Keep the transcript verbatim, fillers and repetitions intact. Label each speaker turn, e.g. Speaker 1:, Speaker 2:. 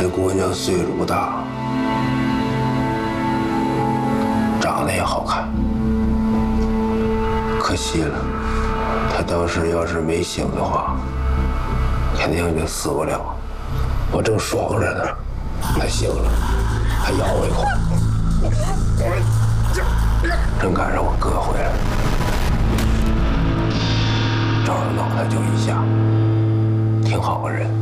Speaker 1: 这姑娘岁数不大，长得也好看，可惜了，她当时要是没醒的话，肯定就死不了。我正爽着呢，她醒了，她咬我一口，正赶上我哥回来，照着脑袋就一下，挺好个人。